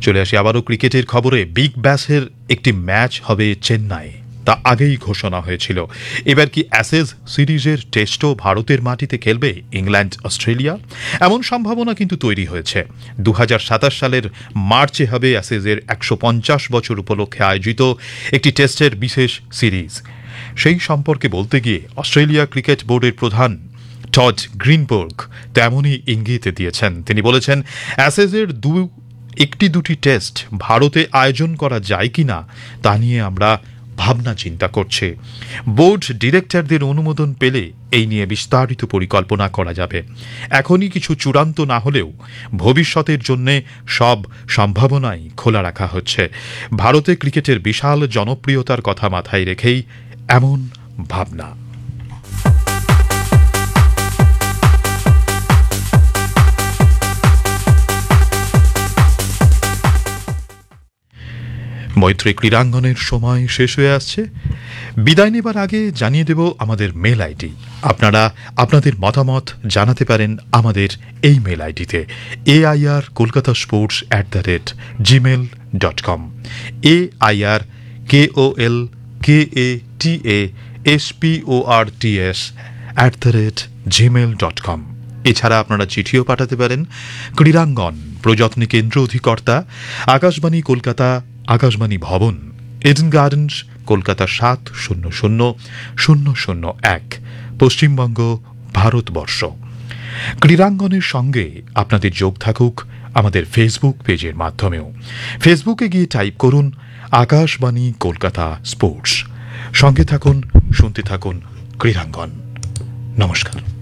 চলে আসি আবারও ক্রিকেটের খবরে। বিগ ব্যাশের একটি ম্যাচ হবে চেন্নাই, তা আগেই ঘোষণা হয়েছিল। এবার কি অ্যাশেজ সিরিজের টেস্টও ভারতের মাটিতে খেলবে ইংল্যান্ড অস্ট্রেলিয়া? এমন সম্ভাবনা কিন্তু তৈরি হয়েছে। 2027 সালের মার্চে হবে অ্যাশেজের 150 বছর উপলক্ষে আয়োজিত একটি টেস্টের বিশেষ সিরিজ। সেই সম্পর্কে বলতে গিয়ে অস্ট্রেলিয়া ক্রিকেট বোর্ডের প্রধান টড গ্রিনবার্গ তেমনই ইঙ্গিত দিয়েছেন। তিনি বলেছেন, অ্যাশেজের একটি দুটি টেস্ট ভারতে আয়োজন করা যায় কিনা তা নিয়ে আমরা ভাবনা চিন্তা করছে। বোর্ড ডিরেক্টরদের অনুমোদন পেলে এই নিয়ে বিস্তারিত পরিকল্পনা করা যাবে। এখনই কিছু চূড়ান্ত না হলেও ভবিষ্যতের জন্য সব সম্ভাবনাই খোলা রাখা হচ্ছে। ভারতে ক্রিকেটের বিশাল জনপ্রিয়তার কথা মাথায় রেখেই এমন ভাবনা। মৈত্রী ক্রীড়াঙ্গনের সময় শেষ হয়ে আসছে। বিদায় নেবার আগে জানিয়ে দেব আমাদের মেল আইডি। আপনারা আপনাদের মতামত জানাতে পারেন আমাদের এই মেল আইডিতে airkolkatasports@gmail.com airkolkatasports@gmail.com। এছাড়া আপনারা চিঠিও পাঠাতে পারেন। ক্রীড়াঙ্গন প্রযত্নী কেন্দ্র অধিকর্তা, আকাশবাণী কলকাতা, আকাশবাণী ভবন, ইডেন গার্ডেন্স, কলকাতা 700001, পশ্চিমবঙ্গ, ভারতবর্ষ। ক্রীড়াঙ্গনের সঙ্গে আপনাদের যোগ থাকুক আমাদের ফেসবুক পেজের মাধ্যমেও। ফেসবুকে গিয়ে টাইপ করুন আকাশবাণী কলকাতা স্পোর্টস। সঙ্গে থাকুন, শুনতে থাকুন ক্রীড়াঙ্গন। নমস্কার।